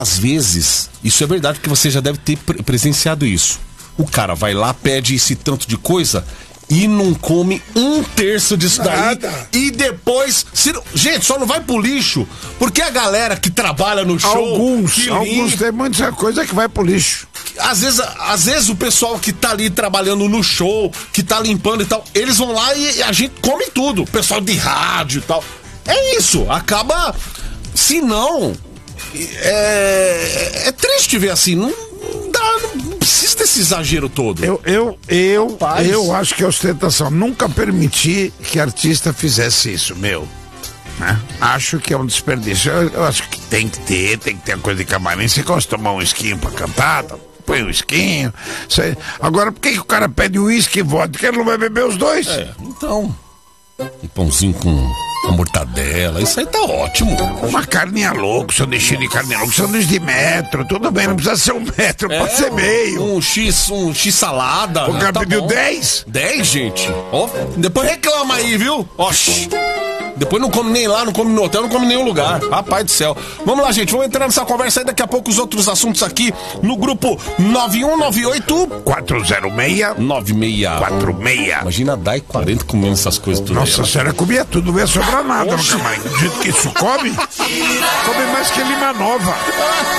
Às vezes, isso é verdade, porque você já deve ter presenciado isso. O cara vai lá, pede esse tanto de coisa e não come um terço disso daí. E depois... Gente, só não vai pro lixo, porque a galera que trabalha no show... Alguns tem muita coisa que vai pro lixo. Às vezes o pessoal que tá ali trabalhando no show, que tá limpando e tal, eles vão lá e a gente come tudo. O pessoal de rádio e tal. É isso, acaba... Se não... É triste ver assim, não precisa desse exagero todo. Eu acho que é ostentação. Nunca permiti que artista fizesse isso, né? Acho que é um desperdício. Eu acho que tem que ter a coisa de camarim. Você gosta de tomar um esquinho pra cantar, põe um esquinho. Agora, por que o cara pede uísque e vodka? Ele não vai beber os dois? Então, um pãozinho com a mortadela, isso aí tá ótimo. Uma carninha louca, sanduíche de carne louca, sanduíche de metro, tudo bem, não precisa ser 1 metro, pode ser meio. Um X salada. O cara pediu 10? 10, gente. Ó, depois reclama aí, viu? Ó, depois não come nem lá, não come no hotel, não come em nenhum lugar. Rapaz do céu. Vamos lá, gente, vamos entrar nessa conversa aí, daqui a pouco os outros assuntos aqui no grupo 9198 406 9646. Imagina a Dai 40 comendo essas coisas tudo. Nossa senhora, comia tudo, não ia sobrar nada no camarim. Do jeito que isso come mais que Lima Nova.